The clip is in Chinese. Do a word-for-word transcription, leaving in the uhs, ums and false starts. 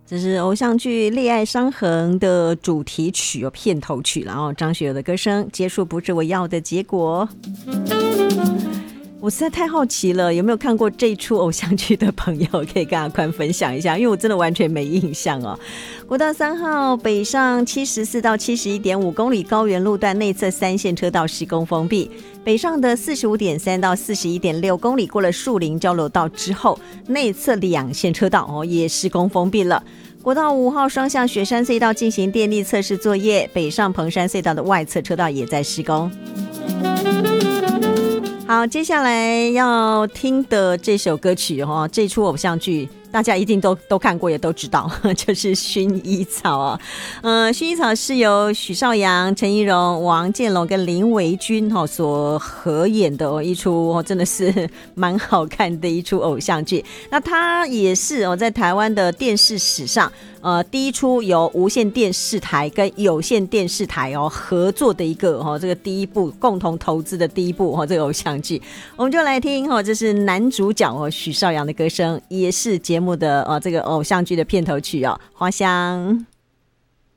这是偶像剧《恋爱伤痕》的主题曲哦，片头曲，然后张学友的歌声，结束不是我要的结果。我实在太好奇了，有没有看过这一出偶像剧的朋友可以跟阿宽分享一下，因为我真的完全没印象哦。国道三号北上七十四到七十一点五公里高原路段内侧三线车道施工封闭，北上的四十五点三到四十一点六公里过了树林交流道之后，内侧两线车道哦也施工封闭了。国道五号双向雪山隧道进行电力测试作业，北上彭山隧道的外侧车道也在施工。好，接下来要听的这首歌曲哦，这出偶像剧大家一定都都看过，也都知道，就是《薰衣草》啊。呃，《薰衣草》是由许绍洋、陈怡蓉、王建龙跟林维君哈所合演的哦，一出哦真的是蛮好看的一出偶像剧。那它也是哦，在台湾的电视史上。呃，第一出由无线电视台跟有线电视台哦合作的一个哦，这个第一部共同投资的第一部哦，这个偶像剧，我们就来听哦，这是男主角哦许绍洋的歌声，也是节目的呃这个偶像剧的片头曲哦，花香。